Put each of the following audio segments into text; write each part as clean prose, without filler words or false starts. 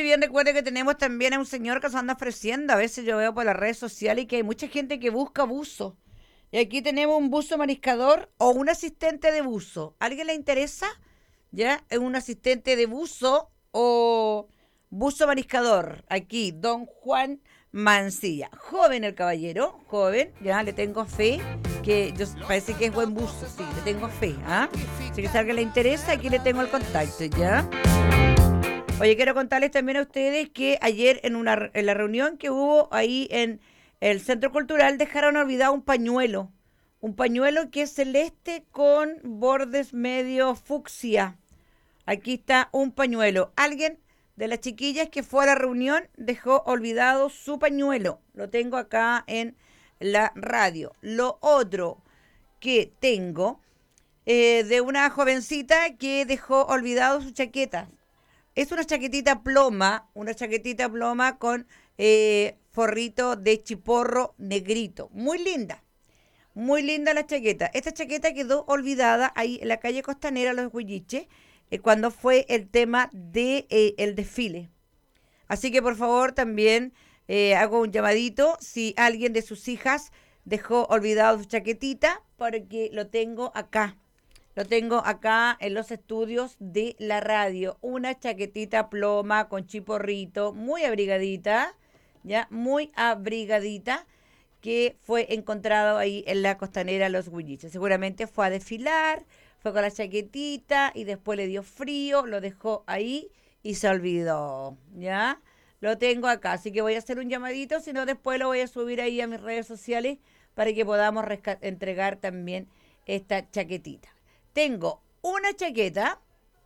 bien, recuerde que tenemos también a un señor que se anda ofreciendo. A veces yo veo por las redes sociales y que hay mucha gente que busca buzo. Y aquí tenemos un buzo mariscador o un asistente de buzo. ¿Alguien le interesa? ¿Ya? Es un asistente de buzo o buzo mariscador. Aquí, don Juan Mancilla. Joven el caballero, joven, ya le tengo fe, que yo parece que es buen buzo, sí, le tengo fe, ¿ah? Si que si a alguien le interesa, aquí le tengo el contacto, ¿ya? Oye, quiero contarles también a ustedes que ayer en la reunión que hubo ahí en el Centro Cultural dejaron olvidado un pañuelo que es celeste con bordes medio fucsia. Aquí está un pañuelo. Alguien de las chiquillas que fue a la reunión dejó olvidado su pañuelo. Lo tengo acá en la radio. Lo otro que tengo de una jovencita que dejó olvidado su chaqueta. Es una chaquetita ploma con forrito de chiporro negrito. Muy linda la chaqueta. Esta chaqueta quedó olvidada ahí en la calle Costanera, Los Huilliches, cuando fue el tema de el desfile. Así que por favor también hago un llamadito si alguien de sus hijas dejó olvidado su chaquetita, porque lo tengo acá. Lo tengo acá en los estudios de la radio. Una chaquetita ploma con chiporrito, muy abrigadita, ya, muy abrigadita, que fue encontrado ahí en la Costanera Los Huilliches. Seguramente fue a desfilar, fue con la chaquetita y después le dio frío, lo dejó ahí y se olvidó, ¿ya? Lo tengo acá, así que voy a hacer un llamadito, si no después lo voy a subir ahí a mis redes sociales para que podamos entregar también esta chaquetita. Tengo una chaqueta,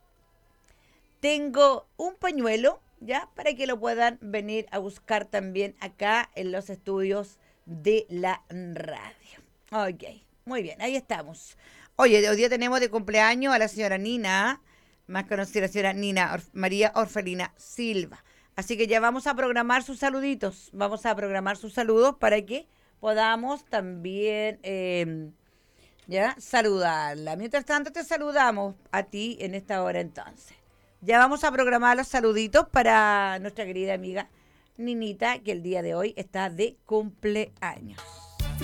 tengo un pañuelo, ¿ya? Para que lo puedan venir a buscar también acá en los estudios de la radio. Ok, muy bien, ahí estamos. Oye, hoy día tenemos de cumpleaños a la señora Nina, más conocida la señora Nina María Orfelina Silva. Así que ya vamos a programar sus saluditos, vamos a programar sus saludos para que podamos también ya saludarla. Mientras tanto te saludamos a ti en esta hora entonces. Ya vamos a programar los saluditos para nuestra querida amiga Ninita, que el día de hoy está de cumpleaños.